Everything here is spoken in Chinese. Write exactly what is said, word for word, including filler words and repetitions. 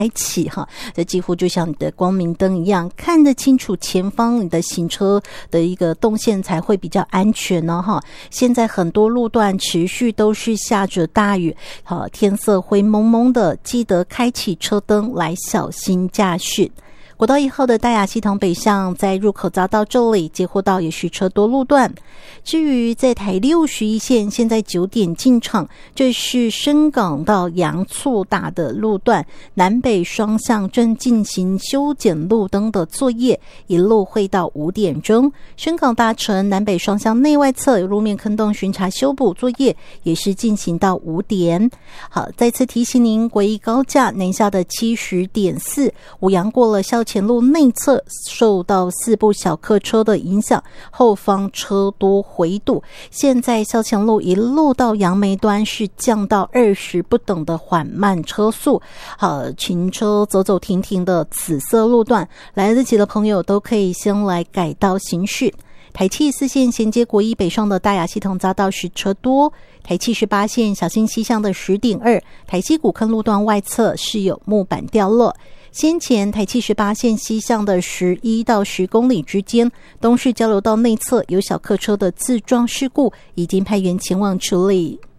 开启哈，这几乎就像你的光明灯一样，看得清楚前方你的行车的一个动线才会比较安全呢哈。现在很多路段持续都是下着大雨，好，天色灰蒙蒙的，记得开启车灯来小心驾驶。国道一号的大雅系统北向在入口匝道这里，接货道也是车多路段。至于在台六十一线，现在九点进场，这是深港到杨厝打的路段，南北双向正进行修剪路灯的作业，一路会到五点钟。深港大城南北双向内外侧有路面坑洞巡查修补作业，也是进行到五点。好，再次提醒您，国一高架南下的 七十点四， 五杨过了校前路内侧受到四部小客车的影响，后方车多回堵。现在校前路一路到杨梅端是降到二十不等的缓慢车速。好，行车走走停停的紫色路段，来得及的朋友都可以先来改道行驶。台七四线衔接国一北上的大雅系统匝道是车多，台七十八线小心西向的 十点二， 台七古坑路段外侧是有木板掉落。先前台七十八线西向的十一到十公里之间，东势交流道内侧有小客车的自撞事故，已经派员前往处理。